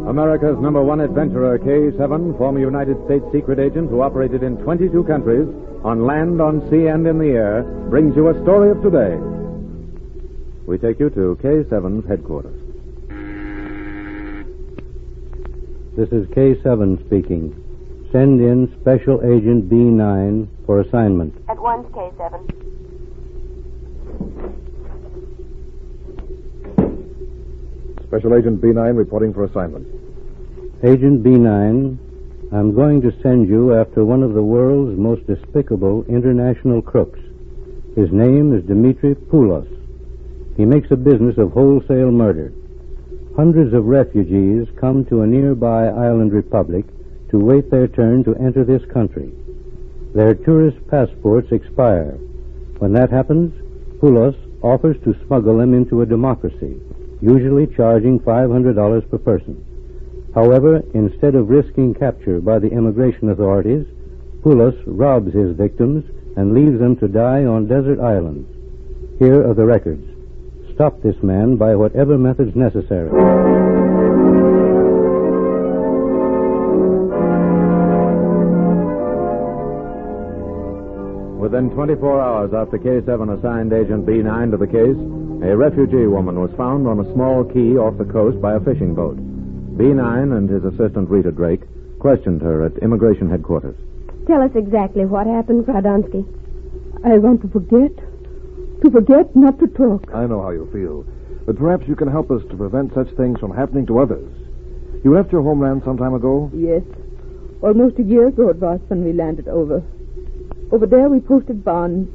America's #1 adventurer, K7, former United States secret agent who operated in 22 countries, on land, on sea, and in the air, brings you a story of today. We take you to K7's headquarters. This is K7 speaking. Send in Special Agent B9 for assignment. At once, K7. Special Agent B9 reporting for assignment. Agent B9, I'm going to send you after one of the world's most despicable international crooks. His name is Dimitri Poulos. He makes a business of wholesale murder. Hundreds of refugees come to a nearby island republic to wait their turn to enter this country. Their tourist passports expire. When that happens, Poulos offers to smuggle them into a democracy, usually charging $500 per person. However, instead of risking capture by the immigration authorities, Poulos robs his victims and leaves them to die on desert islands. Here are the records. Stop this man by whatever methods necessary. Within 24 hours after K7 assigned Agent B9 to the case, a refugee woman was found on a small key off the coast by a fishing boat. B9 and his assistant Rita Drake questioned her at immigration headquarters. Tell us exactly what happened, Kradonsky. I want to forget. To forget, not to talk. I know how you feel, but perhaps you can help us to prevent such things from happening to others. You left your homeland some time ago? Yes. Almost a year ago it was when we landed over. Over there we posted bonds.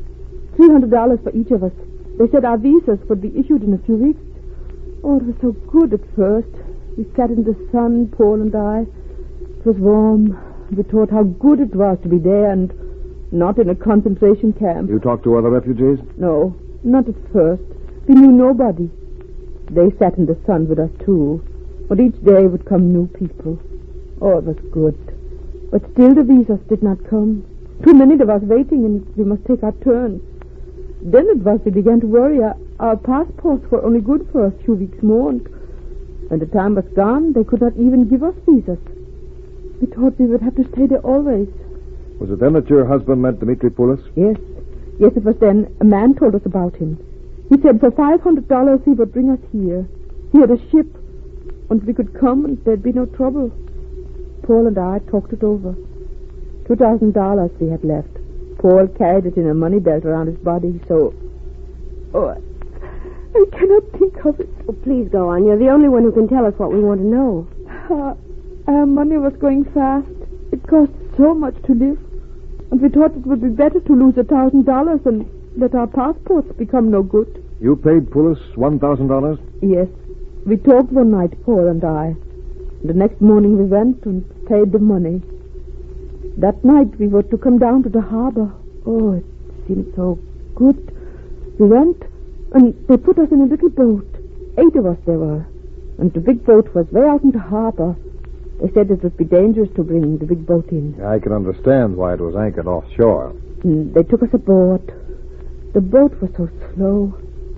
$300 for each of us. They said our visas would be issued in a few weeks. Oh, it was so good at first. We sat in the sun, Paul and I. It was warm. We thought how good it was to be there and not in a concentration camp. You talked to other refugees? No, not at first. We knew nobody. They sat in the sun with us, too. But each day would come new people. Oh, it was good. But still the visas did not come. Too many of us waiting, and we must take our turn. Then it was we began to worry. Our passports were only good for a few weeks more, and when the time was gone, they could not even give us visas. We thought we would have to stay there always. Was it then that your husband met Dimitri Poulos? Yes. Yes, it was then. A man told us about him. He said for $500 he would bring us here. He had a ship, and we could come and there'd be no trouble. Paul and I talked it over. $2,000 we had left. Paul carried it in a money belt around his body, so... Oh, I cannot think of it. Oh, please go on. You're the only one who can tell us what we want to know. Our money was going fast. It cost so much to live. And we thought it would be better to lose $1,000 than let our passports become no good. You paid Poulos $1,000? Yes. We talked one night, Paul and I. The next morning we went and paid the money. That night we were to come down to the harbor. Oh, it seemed so good. We went, and they put us in a little boat. 8 of us there were. And the big boat was way out in the harbor. They said it would be dangerous to bring the big boat in. I can understand why it was anchored offshore. They took us aboard. The boat was so slow.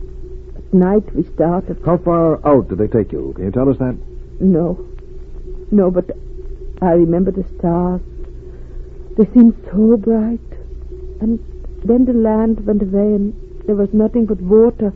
At night we started. How far out did they take you? Can you tell us that? No, but I remember the stars. They seemed so bright. And then the land went away and there was nothing but water.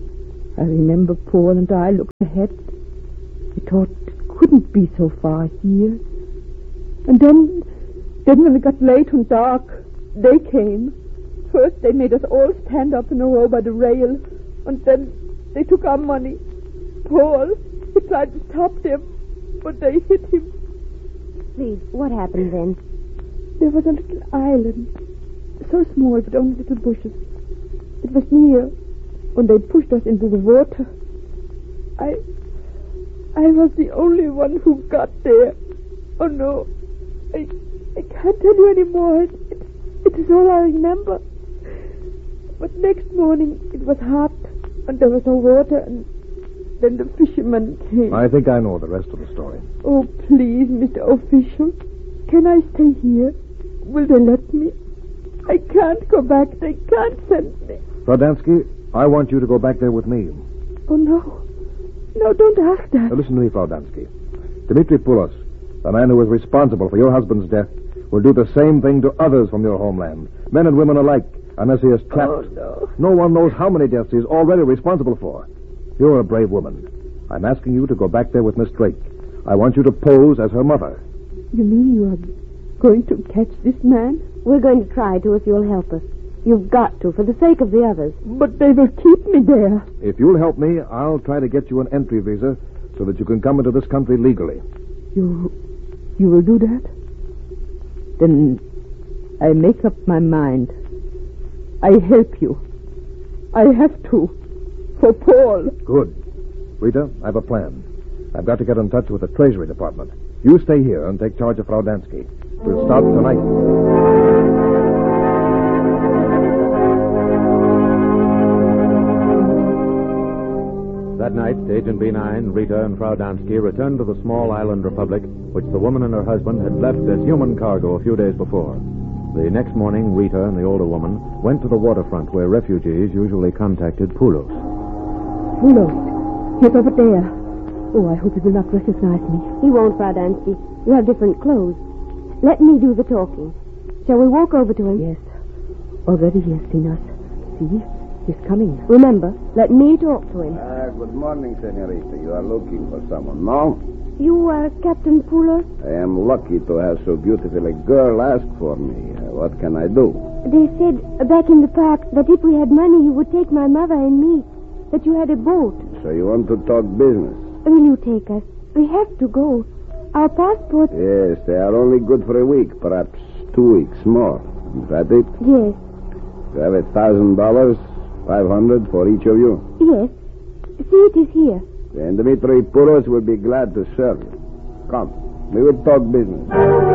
I remember Paul and I looked ahead. We thought it couldn't be so far here. And then when it got late and dark, they came. First they made us all stand up in a row by the rail, and then they took our money. Paul, he tried to stop them, but they hit him. Please, what happened then? There was a little island, so small with only little bushes. It was near when they pushed us into the water. I was the only one who got there. Oh no, I can't tell you anymore. It is all I remember. But next morning it was hot and there was no water, and then the fishermen came. I think I know the rest of the story. Oh, please, Mr. Official, can I stay here? Will they let me? I can't go back. They can't send me. Kradonsky, I want you to go back there with me. Oh, no. No, don't ask that. Now, listen to me, Frau Dansky. Dimitri Poulos, the man who was responsible for your husband's death, will do the same thing to others from your homeland, men and women alike, unless he is trapped. Oh, no. No one knows how many deaths he's already responsible for. You're a brave woman. I'm asking you to go back there with Miss Drake. I want you to pose as her mother. You mean you are going to catch this man? We're going to try to if you'll help us. You've got to, for the sake of the others. But they will keep me there. If you'll help me, I'll try to get you an entry visa so that you can come into this country legally. You will do that? Then I make up my mind. I help you. I have to. For Paul. Good. Rita, I have a plan. I've got to get in touch with the Treasury Department. You stay here and take charge of Frau Dansky. We'll start tonight. That night, Agent B9, Rita, and Frau Dansky returned to the small island republic which the woman and her husband had left as human cargo a few days before. The next morning, Rita and the older woman went to the waterfront where refugees usually contacted Poulos. Poulos, he's over there. Oh, I hope he will not recognize me. He won't, Frau Dansky. You have different clothes. Let me do the talking. Shall we walk over to him? Yes. Already he has seen us. See, he's coming. Remember, let me talk to him. Good morning, senorita. You are looking for someone, no? You are Captain Poulos? I am lucky to have so beautiful a girl ask for me. What can I do? They said back in the park that if we had money, you would take my mother and me. That you had a boat. So you want to talk business? Will you take us? We have to go. Our passports... Yes, they are only good for a week, perhaps 2 weeks more. Is that it? Yes. You have $1,000, $500 for each of you? Yes. See, it is here. Then Dimitri Poulos will be glad to serve you. Come, we will talk business.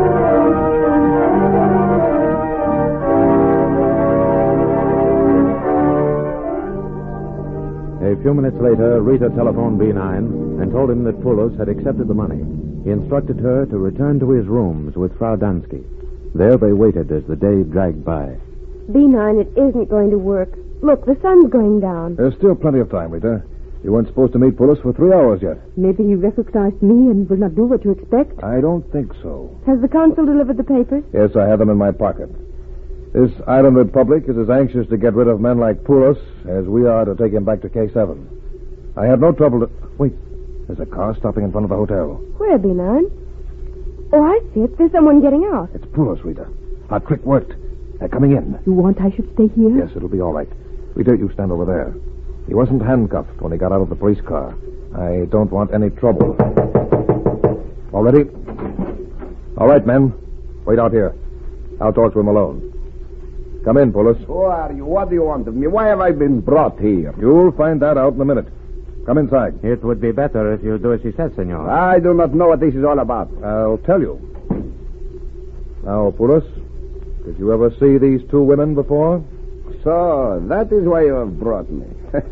A few minutes later, Rita telephoned B9 and told him that Poulos had accepted the money. He instructed her to return to his rooms with Frau Dansky. There they waited as the day dragged by. B9, it isn't going to work. Look, the sun's going down. There's still plenty of time, Rita. You weren't supposed to meet Poulos for 3 hours yet. Maybe he recognized me and will not do what you expect. I don't think so. Has the consul delivered the papers? Yes, I have them in my pocket. This island republic is as anxious to get rid of men like Poulos as we are to take him back to K7. I had no trouble to... Wait, there's a car stopping in front of the hotel. Where, B9? Oh, I see it. There's someone getting out. It's Poulos, Rita. Our trick worked. They're coming in. You want I should stay here? Yes, it'll be all right. Rita, you stand over there. He wasn't handcuffed when he got out of the police car. I don't want any trouble. All ready? All right, men. Wait out here. I'll talk to him alone. Come in, Poulos. Who are you? What do you want of me? Why have I been brought here? You'll find that out in a minute. Come inside. It would be better if you do as he says, senor. I do not know what this is all about. I'll tell you. Now, Poulos, did you ever see these 2 women before? So, that is why you have brought me.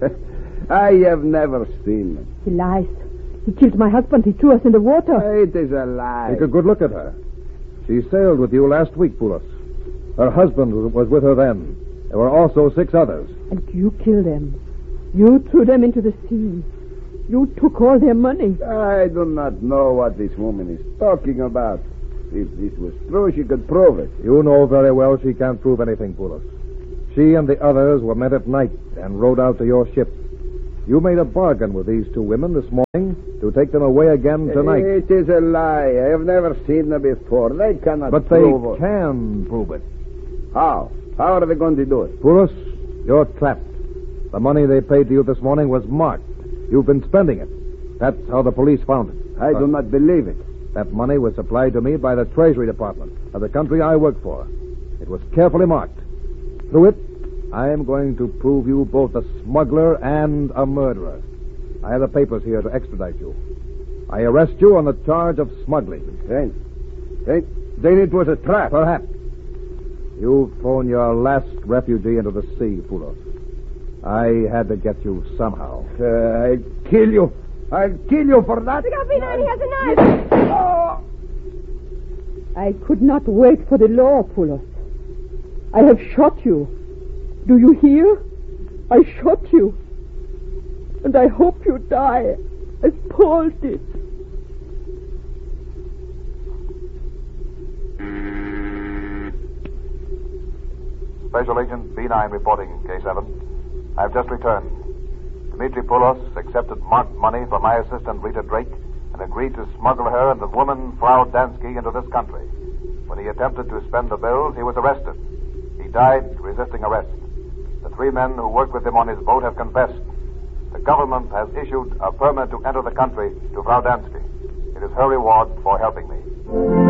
I have never seen them. He lies. He killed my husband. He threw us in the water. It is a lie. Take a good look at her. She sailed with you last week, Poulos. Her husband was with her then. There were also 6 others. And you killed them. You threw them into the sea. You took all their money. I do not know what this woman is talking about. If this was true, she could prove it. You know very well she can't prove anything, Poulos. She and the others were met at night and rowed out to your ship. You made a bargain with these 2 women this morning to take them away again tonight. It is a lie. I have never seen them before. They cannot But they prove it. can prove it. How? How are they going to do it? Poulos, you're trapped. The money they paid to you this morning was marked. You've been spending it. That's how the police found it. I do not believe it. That money was supplied to me by the Treasury Department of the country I work for. It was carefully marked. Through it, I am going to prove you both a smuggler and a murderer. I have the papers here to extradite you. I arrest you on the charge of smuggling. Then it was a trap. Perhaps. You've thrown your last refugee into the sea, Poulos. I had to get you somehow. I'll kill you. I'll kill you for that. Look out, B9, he has a knife. Oh. I could not wait for the law, Poulos. I have shot you. Do you hear? I shot you. And I hope you die, as Paul did. Special Agent B9 reporting, K7. I've just returned. Dmitri Poulos accepted marked money from my assistant, Rita Drake, and agreed to smuggle her and the woman, Frau Dansky, into this country. When he attempted to spend the bills, he was arrested. He died resisting arrest. The 3 men who worked with him on his boat have confessed. The government has issued a permit to enter the country to Frau Dansky. It is her reward for helping me.